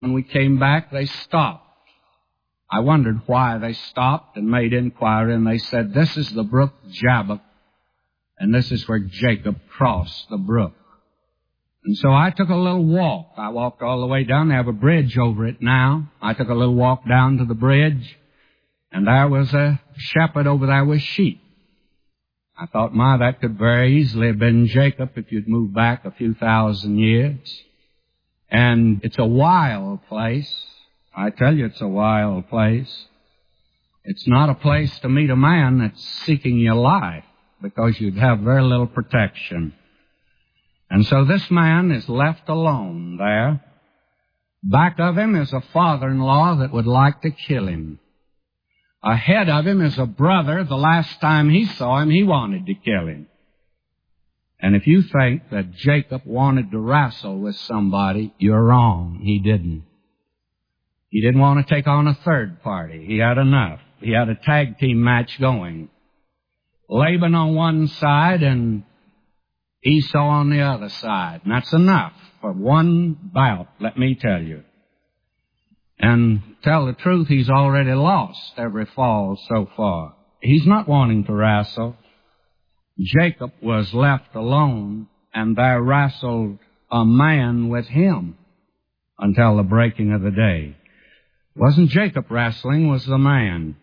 When we came back, they stopped. I wondered why they stopped and made inquiry, and they said, this is the brook Jabbok, and this is where Jacob crossed the brook. And so I took a little walk. I walked all the way down. They have a bridge over it now. I took a little walk down to the bridge, and there was a shepherd over there with sheep. I thought, that could very easily have been Jacob if you'd moved back a few thousand years. And it's a wild place. I tell you, it's a wild place. It's not a place to meet a man that's seeking your life, because you'd have very little protection. And so this man is left alone there. Back of him is a father-in-law that would like to kill him. Ahead of him is a brother. The last time he saw him, he wanted to kill him. And if you think that Jacob wanted to wrestle with somebody, you're wrong. He didn't. He didn't want to take on a third party. He had enough. He had a tag team match going. Laban on one side and Esau on the other side. And that's enough for one bout, let me tell you. And tell the truth, he's already lost every fall so far. He's not wanting to wrestle. Jacob was left alone, and there wrestled a man with him until the breaking of the day. It wasn't Jacob wrestling, it was the man.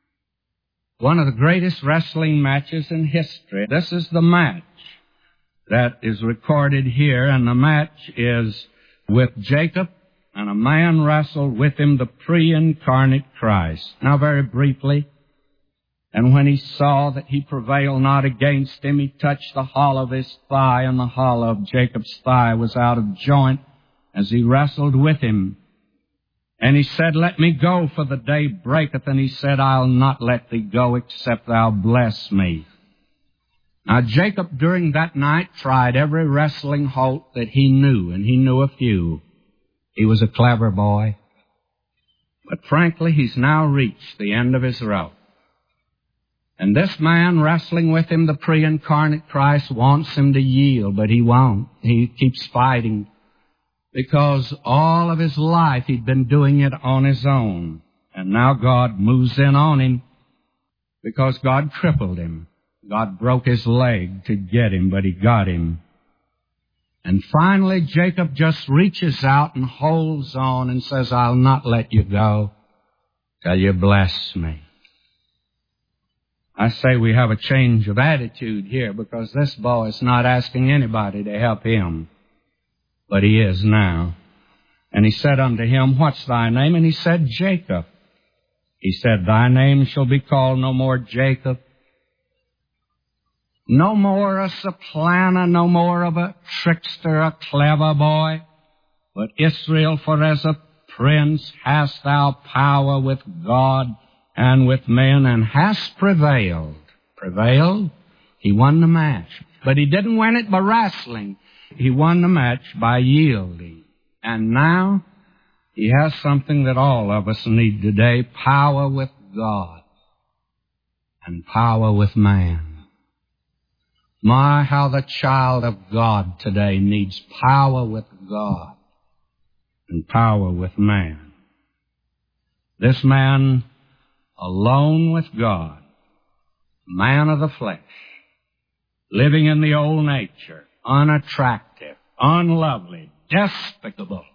One of the greatest wrestling matches in history. This is the match that is recorded here, and the match is with Jacob, and a man wrestled with him, the pre-incarnate Christ. Now, very briefly, and when he saw that he prevailed not against him, he touched the hollow of his thigh, and the hollow of Jacob's thigh was out of joint as he wrestled with him. And he said, let me go, for the day breaketh. And he said, I'll not let thee go, except thou bless me. Now, Jacob during that night tried every wrestling halt that he knew, and he knew a few. He was a clever boy. But frankly, he's now reached the end of his rope. And this man wrestling with him, the pre-incarnate Christ, wants him to yield, but he won't. He keeps fighting, because all of his life he'd been doing it on his own. And now God moves in on him, because God crippled him. God broke his leg to get him, but he got him. And finally, Jacob just reaches out and holds on and says, I'll not let you go till you bless me. I say we have a change of attitude here, because this boy is not asking anybody to help him, but he is now. And he said unto him, what's thy name? And he said, Jacob. He said, thy name shall be called no more Jacob, no more a supplanter, no more of a trickster, a clever boy, but Israel, for as a prince hast thou power with God and with men, and hast prevailed. Prevailed? He won the match. But he didn't win it by wrestling. He won the match by yielding. And now he has something that all of us need today, power with God and power with man. My, how the child of God today needs power with God and power with man. This man, alone with God, man of the flesh, living in the old nature, unattractive, unlovely, despicable.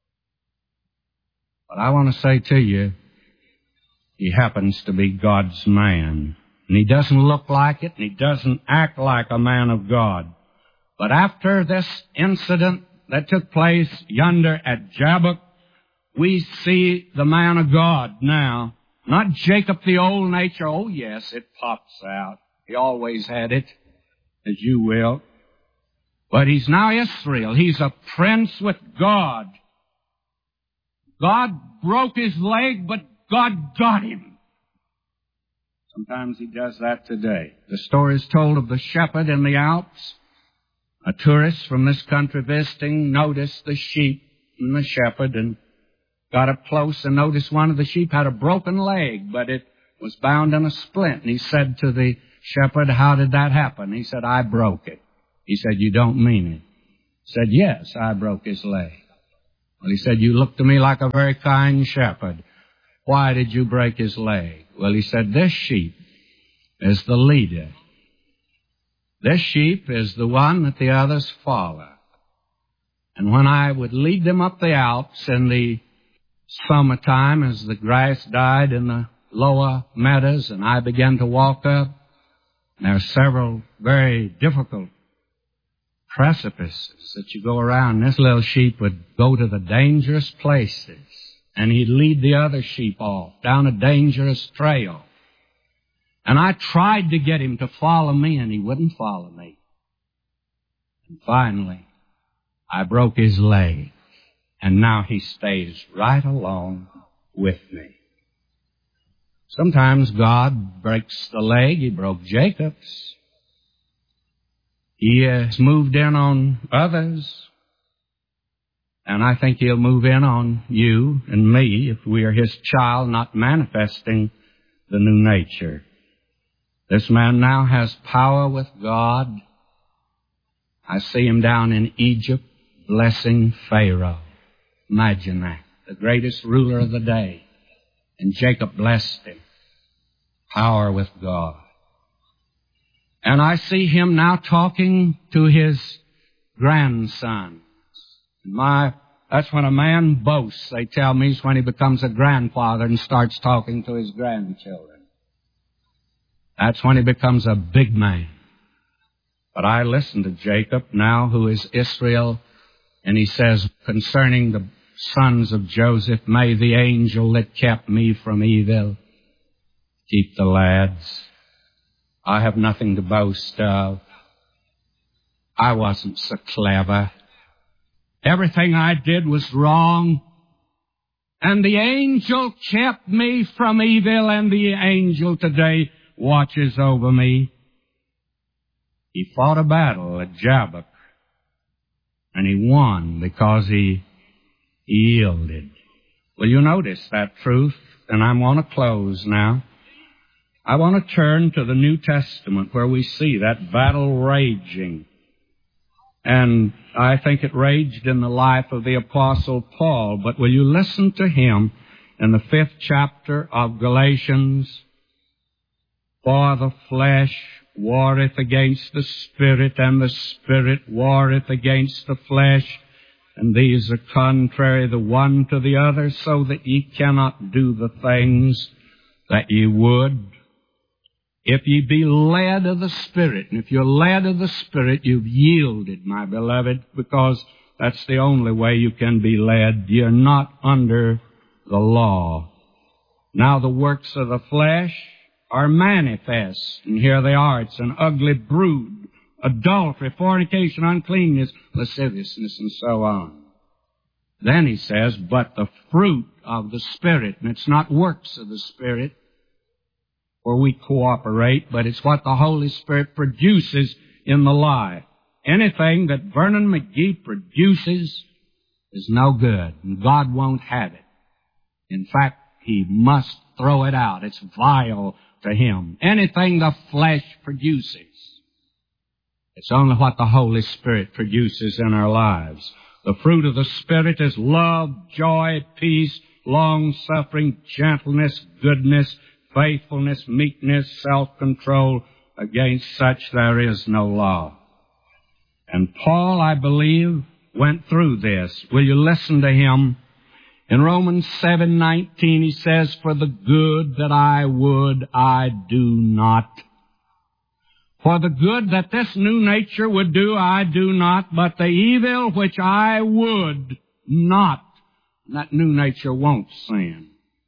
But I want to say to you, he happens to be God's man. And he doesn't look like it, and he doesn't act like a man of God. But after this incident that took place yonder at Jabbok, we see the man of God now. Not Jacob, the old nature. Oh, yes, it pops out. He always had it, as you will. But he's now Israel. He's a prince with God. God broke his leg, but God got him. Sometimes he does that today. The story is told of the shepherd in the Alps. A tourist from this country visiting noticed the sheep and the shepherd and got up close and noticed one of the sheep had a broken leg, but it was bound in a splint. And he said to the shepherd, how did that happen? He said, I broke it. He said, you don't mean it. He said, yes, I broke his leg. Well, he said, you look to me like a very kind shepherd. Why did you break his leg? Well, he said, this sheep is the leader. This sheep is the one that the others follow. And when I would lead them up the Alps in the summertime as the grass died in the lower meadows and I began to walk up, there are several very difficult precipices that you go around. This little sheep would go to the dangerous places, and he'd lead the other sheep off down a dangerous trail. And I tried to get him to follow me, and he wouldn't follow me. And finally, I broke his leg, and now he stays right along with me. Sometimes God breaks the leg. He broke Jacob's. He has moved in on others, and I think He'll move in on you and me if we are His child, not manifesting the new nature. This man now has power with God. I see him down in Egypt blessing Pharaoh. Imagine that. The greatest ruler of the day. And Jacob blessed him. Power with God. And I see him now talking to his grandsons. That's when a man boasts, they tell me, is when he becomes a grandfather and starts talking to his grandchildren. That's when he becomes a big man. But I listen to Jacob now, who is Israel, and he says, concerning the sons of Joseph, may the angel that kept me from evil keep the lads. I have nothing to boast of. I wasn't so clever. Everything I did was wrong. And the angel kept me from evil, and the angel today watches over me. He fought a battle at Jabbok, and he won because he yielded. Will you notice that truth? And I want to close now. I want to turn to the New Testament where we see that battle raging. And I think it raged in the life of the Apostle Paul. But will you listen to him in the 5th chapter of Galatians? For the flesh warreth against the Spirit, and the Spirit warreth against the flesh. And these are contrary the one to the other, so that ye cannot do the things that ye would. If ye be led of the Spirit, and if you're led of the Spirit, you've yielded, my beloved, because that's the only way you can be led. You're not under the law. Now the works of the flesh are manifest, and here they are. It's an ugly brood, adultery, fornication, uncleanness, lasciviousness, and so on. Then he says, but the fruit of the Spirit, and it's not works of the Spirit, where we cooperate, but it's what the Holy Spirit produces in the life. Anything that Vernon McGee produces is no good, and God won't have it. In fact, He must throw it out. It's vile to Him. Anything the flesh produces, it's only what the Holy Spirit produces in our lives. The fruit of the Spirit is love, joy, peace, long-suffering, gentleness, goodness, faithfulness, meekness, self-control. Against such there is no law. And Paul, I believe, went through this. Will you listen to him? In Romans 7:19 he says, for the good that I would, I do not. For the good that this new nature would do, I do not, but the evil which I would not. That new nature won't sin.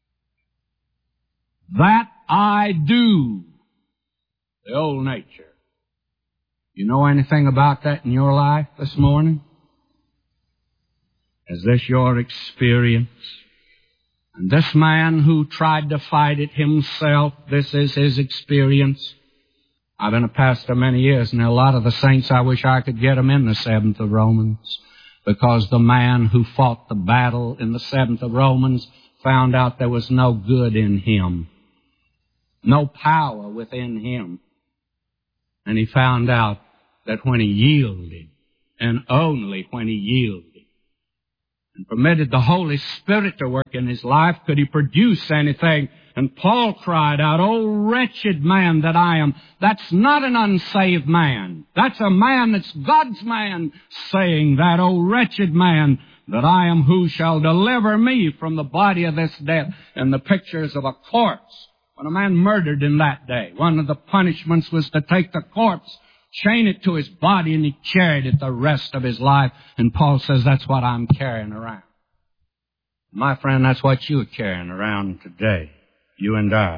That I do. The old nature. You know anything about that in your life this morning? Is this your experience? And this man who tried to fight it himself, this is his experience. I've been a pastor many years, and a lot of the saints, I wish I could get them in the 7th of Romans, because the man who fought the battle in the 7th of Romans found out there was no good in him, no power within him. And he found out that when he yielded, and only when he yielded, and permitted the Holy Spirit to work in his life, could he produce anything? And Paul cried out, "O wretched man that I am." That's not an unsaved man. That's a man that's God's man saying that, "O wretched man that I am, who shall deliver me from the body of this death?" And the pictures of a corpse. When a man murdered in that day, one of the punishments was to take the corpse, chain it to his body, and he carried it the rest of his life. And Paul says, that's what I'm carrying around. My friend, that's what you're carrying around today. You and I.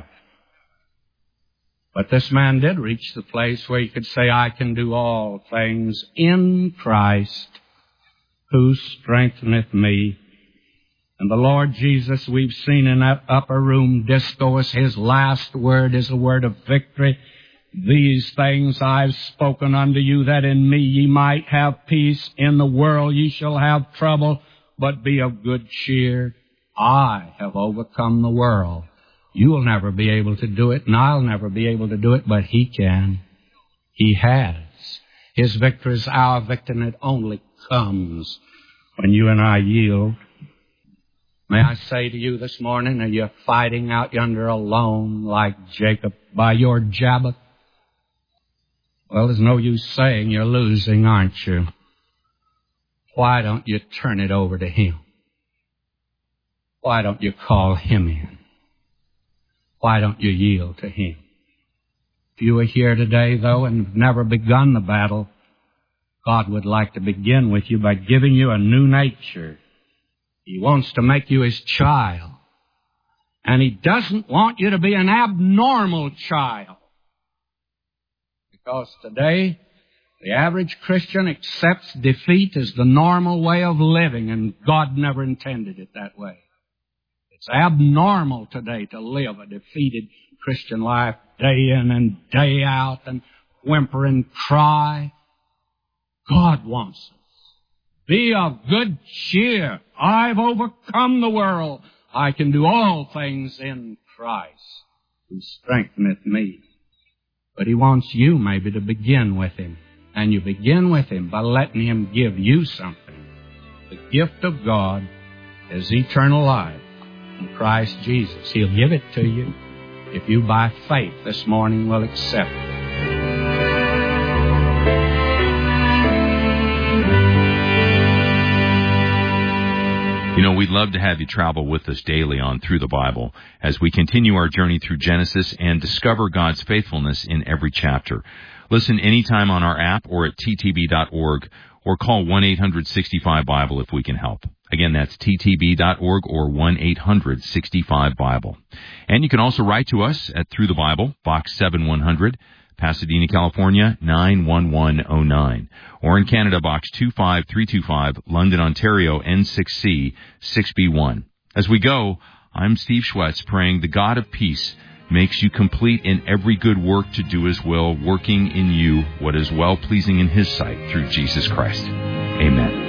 But this man did reach the place where he could say, "I can do all things in Christ who strengtheneth me." And the Lord Jesus, we've seen in that upper room discourse, his last word is a word of victory. "These things I've spoken unto you, that in me ye might have peace. In the world ye shall have trouble, but be of good cheer. I have overcome the world." You will never be able to do it, and I'll never be able to do it, but he can. He has. His victory is our victory, and it only comes when you and I yield. May I say to you this morning, are you fighting out yonder alone like Jacob by your Jabbok? Well, there's no use saying you're losing, aren't you? Why don't you turn it over to him? Why don't you call him in? Why don't you yield to him? If you are here today, though, and have never begun the battle, God would like to begin with you by giving you a new nature. He wants to make you his child. And he doesn't want you to be an abnormal child. Because today, the average Christian accepts defeat as the normal way of living, and God never intended it that way. It's abnormal today to live a defeated Christian life day in and day out and whimper and cry. God wants us. Be of good cheer. I've overcome the world. I can do all things in Christ who strengtheneth me. But he wants you maybe to begin with him. And you begin with him by letting him give you something. The gift of God is eternal life in Christ Jesus. He'll give it to you if you by faith this morning will accept it. You know, we'd love to have you travel with us daily on Through the Bible as we continue our journey through Genesis and discover God's faithfulness in every chapter. Listen anytime on our app or at ttb.org or call 1-800-65-BIBLE if we can help. Again, that's ttb.org or 1-800-65-BIBLE. And you can also write to us at Through the Bible, Box 7100, Pasadena, California, 91109. Or in Canada, Box 25325, London, Ontario, N6C 6B1. As we go, I'm Steve Schwetz, praying the God of peace makes you complete in every good work to do his will, working in you what is well-pleasing in his sight through Jesus Christ. Amen.